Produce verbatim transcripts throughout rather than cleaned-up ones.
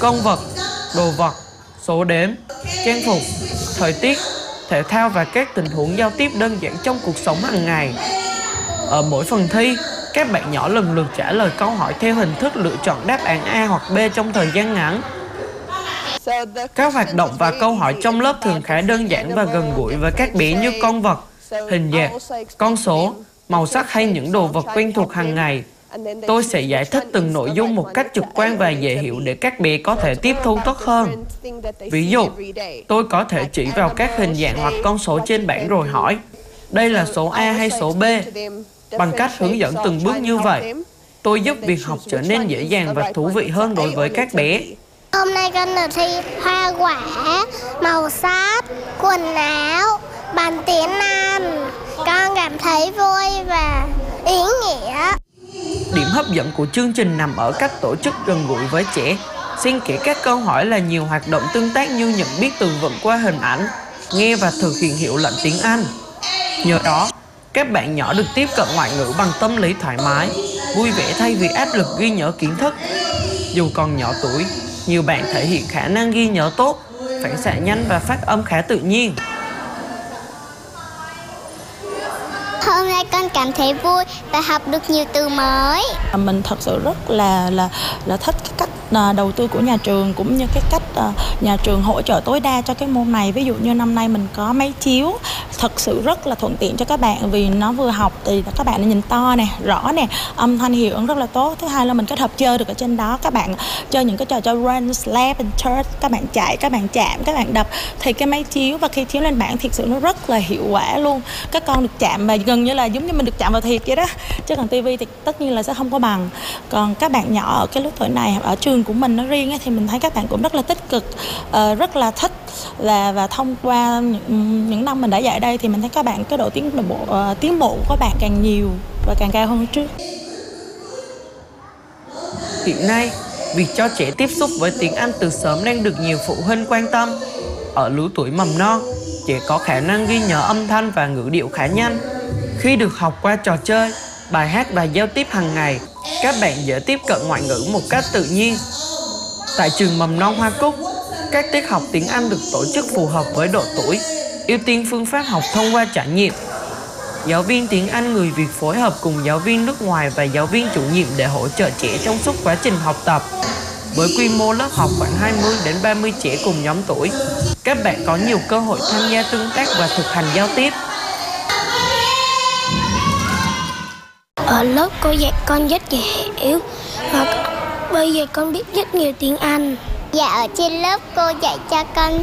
con vật, đồ vật, số đếm, trang phục, thời tiết, thể thao và các tình huống giao tiếp đơn giản trong cuộc sống hàng ngày. Ở mỗi phần thi, các bạn nhỏ lần lượt trả lời câu hỏi theo hình thức lựa chọn đáp án A hoặc B trong thời gian ngắn. Các hoạt động và câu hỏi trong lớp thường khá đơn giản và gần gũi với các bé như con vật, hình dạng, con số, màu sắc hay những đồ vật quen thuộc hàng ngày. Tôi sẽ giải thích từng nội dung một cách trực quan và dễ hiểu để các bé có thể tiếp thu tốt hơn. Ví dụ, tôi có thể chỉ vào các hình dạng hoặc con số trên bảng rồi hỏi, đây là số A hay số B? Bằng cách hướng dẫn từng bước như vậy, tôi giúp việc học trở nên dễ dàng và thú vị hơn đối với các bé. Hôm nay con được thi hoa quả, màu sắc, quần áo, bằng tiếng Anh. Con cảm thấy vui và ý nghĩa. Điểm hấp dẫn của chương trình nằm ở cách tổ chức gần gũi với trẻ. Xen kẽ các câu hỏi là nhiều hoạt động tương tác như nhận biết từ vựng qua hình ảnh, nghe và thực hiện hiệu lệnh tiếng Anh. Nhờ đó, các bạn nhỏ được tiếp cận ngoại ngữ bằng tâm lý thoải mái, vui vẻ thay vì áp lực ghi nhớ kiến thức. Dù còn nhỏ tuổi, nhiều bạn thể hiện khả năng ghi nhớ tốt, phản xạ nhanh và phát âm khá tự nhiên. Hôm nay con cảm thấy vui và học được nhiều từ mới. Mình thật sự rất là là là thích cái cách đầu tư của nhà trường, cũng như cái cách uh, nhà trường hỗ trợ tối đa cho cái môn này. Ví dụ như năm nay mình có máy chiếu, thật sự rất là thuận tiện cho các bạn vì nó vừa học thì các bạn nhìn to nè, rõ nè, âm thanh hiệu ứng rất là tốt. Thứ hai là mình kết hợp chơi được ở trên đó, các bạn chơi những cái trò chơi run, slap and turn, các bạn chạy, các bạn chạm, các bạn đập thì cái máy chiếu và khi chiếu lên bảng thiệt sự nó rất là hiệu quả luôn. Các con được chạm và gần như là giống như mình được chạm vào thiệt vậy đó. Chứ còn tivi thì tất nhiên là sẽ không có bằng. Còn các bạn nhỏ ở cái lứa tuổi này ở trường của mình nó riêng ấy, thì mình thấy các bạn cũng rất là tích cực, uh, rất là thích là và thông qua những, những năm mình đã dạy đây thì mình thấy các bạn cái độ tiến bộ uh, tiến bộ của các bạn càng nhiều và càng cao hơn trước. Hiện nay, việc cho trẻ tiếp xúc với tiếng Anh từ sớm đang được nhiều phụ huynh quan tâm. Ở lứa tuổi mầm non, trẻ có khả năng ghi nhớ âm thanh và ngữ điệu khá nhanh. Khi được học qua trò chơi, bài hát và giao tiếp hàng ngày, các bạn dễ tiếp cận ngoại ngữ một cách tự nhiên. Tại trường mầm non Hoa Cúc, các tiết học tiếng Anh được tổ chức phù hợp với độ tuổi, ưu tiên phương pháp học thông qua trải nghiệm. Giáo viên tiếng Anh người Việt phối hợp cùng giáo viên nước ngoài và giáo viên chủ nhiệm để hỗ trợ trẻ trong suốt quá trình học tập. Với quy mô lớp học khoảng hai mươi đến ba mươi trẻ cùng nhóm tuổi, các bạn có nhiều cơ hội tham gia tương tác và thực hành giao tiếp. Ở lớp cô dạy con rất dễ hiểu và bây giờ con biết rất nhiều tiếng Anh. Dạ ở trên lớp cô dạy cho con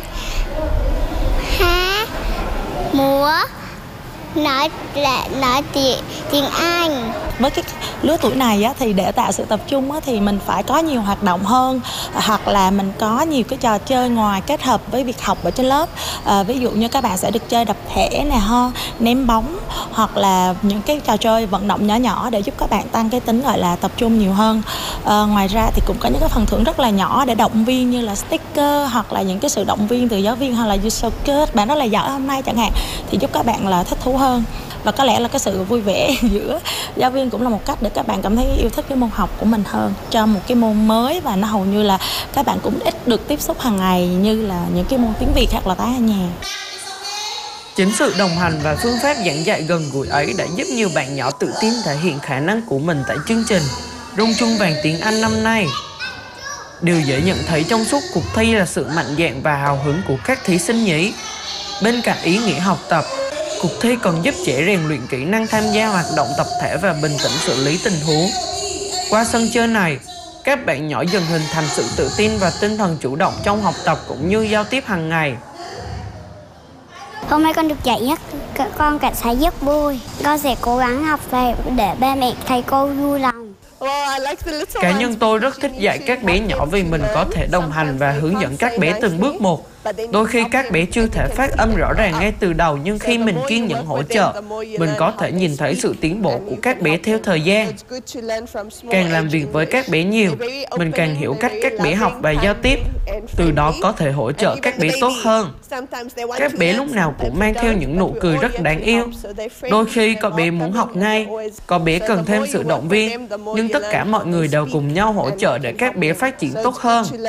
hát, múa, nói là nói tiếng tiếng Anh. Với cái lứa tuổi này á, thì để tạo sự tập trung á, thì mình phải có nhiều hoạt động hơn, hoặc là mình có nhiều cái trò chơi ngoài kết hợp với việc học ở trên lớp. À, ví dụ như các bạn sẽ được chơi đập thẻ nè, ho, ném bóng, hoặc là những cái trò chơi vận động nhỏ nhỏ để giúp các bạn tăng cái tính gọi là tập trung nhiều hơn. À, ngoài ra thì cũng có những cái phần thưởng rất là nhỏ để động viên như là sticker, hoặc là những cái sự động viên từ giáo viên, hoặc là you so good, bạn rất là giỏi hôm nay chẳng hạn, thì giúp các bạn là thích thú hơn. Và có lẽ là cái sự vui vẻ giữa giáo viên cũng là một cách để các bạn cảm thấy yêu thích cái môn học của mình hơn, cho một cái môn mới và nó hầu như là các bạn cũng ít được tiếp xúc hàng ngày như là những cái môn tiếng Việt hoặc là tiếng Anh nhà. Chính sự đồng hành và phương pháp giảng dạy gần gũi ấy đã giúp nhiều bạn nhỏ tự tin thể hiện khả năng của mình tại chương trình Rung Chuông Vàng Tiếng Anh năm nay. Điều dễ nhận thấy trong suốt cuộc thi là sự mạnh dạn và hào hứng của các thí sinh nhí. Bên cạnh ý nghĩa học tập, cuộc thi còn giúp trẻ rèn luyện kỹ năng tham gia hoạt động tập thể và bình tĩnh xử lý tình huống. Qua sân chơi này, các bạn nhỏ dần hình thành sự tự tin và tinh thần chủ động trong học tập cũng như giao tiếp hàng ngày. Hôm nay con được dạy nhất, con cảm thấy rất vui. Con sẽ cố gắng học về để ba mẹ thầy cô vui lòng. Cá nhân tôi rất thích dạy các bé nhỏ vì mình có thể đồng hành và hướng dẫn các bé từng bước một. Đôi khi các bé chưa thể phát âm rõ ràng ngay từ đầu, nhưng khi mình kiên nhẫn hỗ trợ, mình có thể nhìn thấy sự tiến bộ của các bé theo thời gian. Càng làm việc với các bé nhiều, mình càng hiểu cách các bé học và giao tiếp, từ đó có thể hỗ trợ các bé tốt hơn. Các bé lúc nào cũng mang theo những nụ cười rất đáng yêu. Đôi khi có bé muốn học ngay, có bé cần thêm sự động viên, nhưng tất cả mọi người đều cùng nhau hỗ trợ để các bé phát triển tốt hơn.